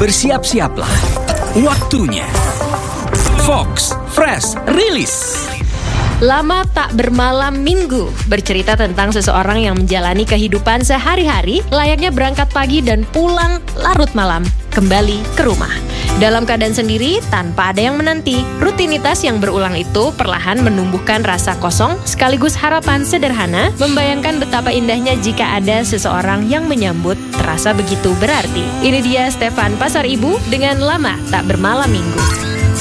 Bersiap-siaplah. Waktunya Fox Fresh Release. Lama Tak Bermalam Minggu bercerita tentang seseorang yang menjalani kehidupan sehari-hari layaknya berangkat pagi dan pulang larut malam, kembali ke rumah. Dalam keadaan sendiri, tanpa ada yang menanti, rutinitas yang berulang itu perlahan menumbuhkan rasa kosong sekaligus harapan sederhana, membayangkan betapa indahnya jika ada seseorang yang menyambut terasa begitu berarti. Ini dia Stefan Pasaribu dengan Lama Tak Bermalam Minggu.